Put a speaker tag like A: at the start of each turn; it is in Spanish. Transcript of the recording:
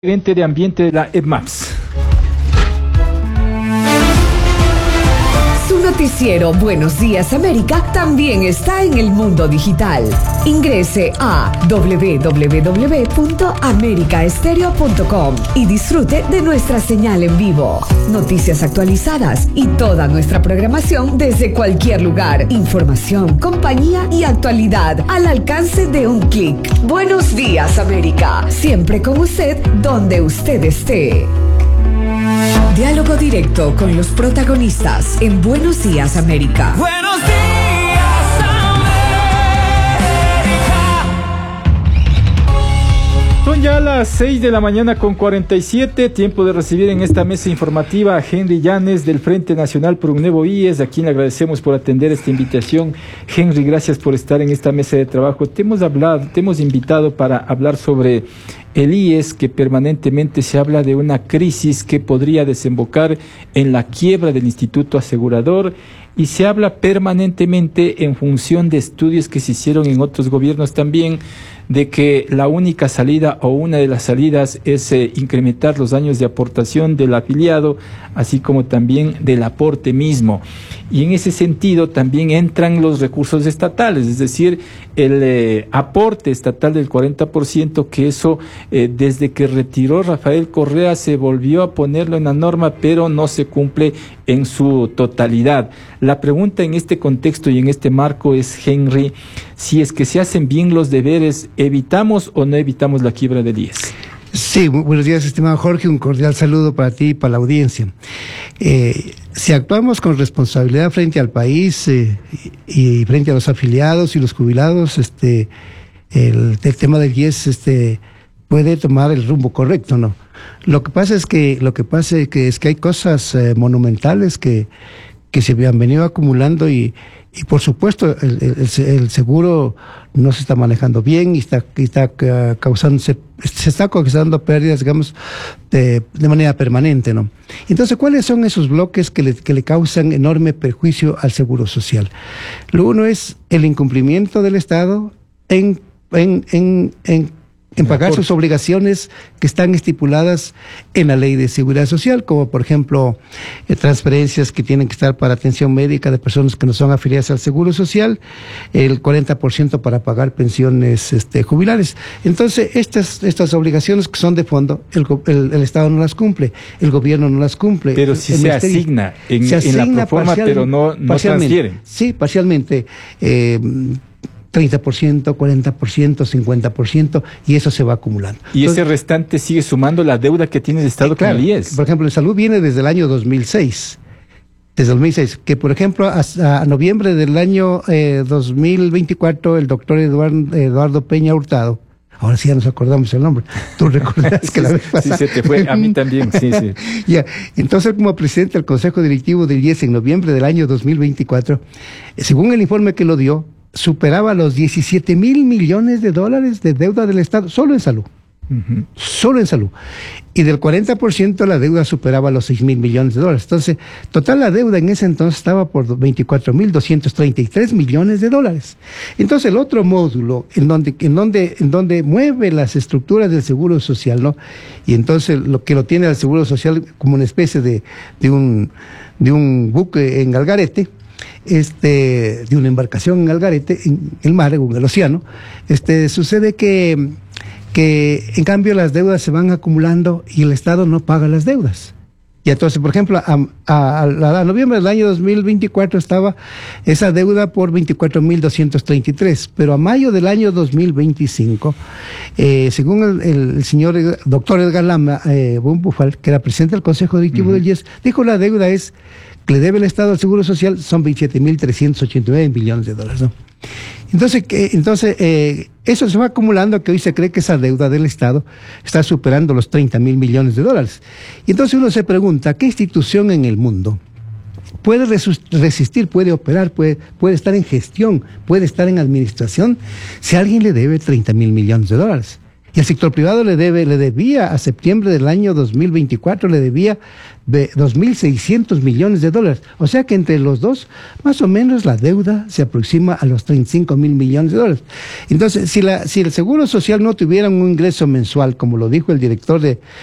A: Gerente de ambiente de la EDMAPS.
B: Su noticiero Buenos Días América también está en el mundo digital. Ingrese a www.americaestereo.com y disfrute de nuestra señal en vivo, noticias actualizadas y toda nuestra programación desde cualquier lugar. Información, compañía y actualidad al alcance de un clic. Buenos Días América, siempre con usted donde usted esté. Diálogo directo con los protagonistas en Buenos Días América.
C: Buenos días, América.
A: Son ya las 6 de la mañana con 47, tiempo de recibir en esta mesa informativa a Henry Llanes del Frente Nacional por un Nuevo IES, a quien le agradecemos por atender esta invitación. Henry, gracias por estar en esta mesa de trabajo. Te hemos invitado para hablar sobre el IES, que permanentemente se habla de una crisis que podría desembocar en la quiebra del Instituto Asegurador, y se habla permanentemente, en función de estudios que se hicieron en otros gobiernos también, de que la única salida o una de las salidas es incrementar los años de aportación del afiliado, así como también del aporte mismo. Y en ese sentido también entran los recursos estatales, es decir, el aporte estatal del 40%, que eso desde que retiró Rafael Correa se volvió a ponerlo en la norma, pero no se cumple en su totalidad. La pregunta en este contexto y en este marco es, Henry, si es que se hacen bien los deberes, ¿evitamos o no evitamos la quiebra del IES?
D: Sí, buenos días, estimado Jorge, un cordial saludo para ti y para la audiencia. Si actuamos con responsabilidad frente al país y frente a los afiliados y los jubilados, el tema del IES puede tomar el rumbo correcto, ¿no? Lo que pasa es que hay cosas monumentales que se han venido acumulando y por supuesto el seguro no se está manejando bien y se está causando pérdidas, digamos, de manera permanente, ¿no? Entonces, ¿cuáles son esos bloques que le causan enorme perjuicio al seguro social? Lo uno es el incumplimiento del Estado en pagar sus obligaciones que están estipuladas en la Ley de Seguridad Social, como por ejemplo transferencias que tienen que estar para atención médica de personas que no son afiliadas al Seguro Social, el 40% para pagar pensiones jubilares. Entonces, estas obligaciones que son de fondo, el Estado no las cumple, el gobierno no las cumple.
A: Pero sí se asigna en la proforma, pero no transfieren.
D: Sí, parcialmente. 30%, 40%, 50%, y eso se va acumulando.
A: Y entonces, ese restante sigue sumando la deuda que tiene el Estado con el IES.
D: Por ejemplo, en salud viene desde el año 2006. Desde el 2006, que por ejemplo, a noviembre del año 2024, el doctor Eduardo Peña Hurtado, ahora sí ya nos acordamos el nombre. Tú recordarás que la vez pasada.
A: Sí, se te fue. A mí también, sí.
D: Ya. Entonces, como presidente del Consejo Directivo del IES en noviembre del año 2024, según el informe que lo dio, superaba los 17,000 millones de dólares de deuda del Estado, solo en salud. Uh-huh. Solo en salud. Y del 40% la deuda superaba los 6,000 millones de dólares. Entonces, total la deuda en ese entonces estaba por 24,233 millones de dólares. Entonces, el otro módulo en donde mueve las estructuras del Seguro Social, ¿no? Y entonces lo tiene al Seguro Social como una especie de un buque en Algarete, de una embarcación en Algarete, en el mar, en el océano, sucede que en cambio las deudas se van acumulando y el Estado no paga las deudas. Y entonces, por ejemplo, a noviembre del año 2024 estaba esa deuda por 24,233, pero a mayo del año 2025, según el señor doctor Edgar Lama Bumbufal, que era presidente del Consejo Directivo del IES, dijo la deuda que le debe el Estado al Seguro Social son 27,389 millones de dólares, ¿no? Entonces, eso se va acumulando, que hoy se cree que esa deuda del Estado está superando los 30,000 millones de dólares. Y entonces uno se pregunta, ¿qué institución en el mundo puede resistir, puede operar, puede estar en gestión, puede estar en administración si alguien le debe 30,000 millones de dólares? Y el sector privado le debía a septiembre del año 2024, le debía de 2.600 millones de dólares. O sea que entre los dos, más o menos la deuda se aproxima a los 35.000 millones de dólares. Entonces, si el Seguro Social no tuviera un ingreso mensual, como lo dijo el director de